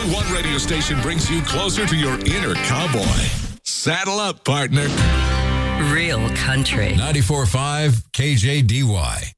one radio station brings you closer to your inner cowboy. Saddle up, partner. Real country. 94.5 KJDY.